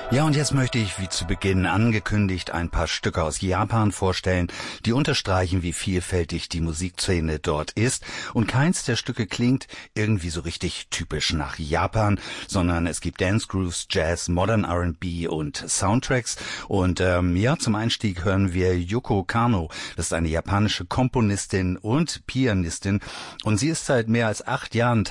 Ja, und jetzt möchte ich, wie zu Beginn angekündigt, ein paar Stücke aus Japan vorstellen, die unterstreichen, wie vielfältig die Musikszene dort ist. Und keins der Stücke klingt irgendwie so richtig typisch nach Japan, sondern es gibt Dance Grooves, Jazz, Modern R&B und Soundtracks. Und zum Einstieg hören wir Yoko Kanno. Das ist eine japanische Komponistin und Pianistin. Und sie ist seit mehr als 8 Jahren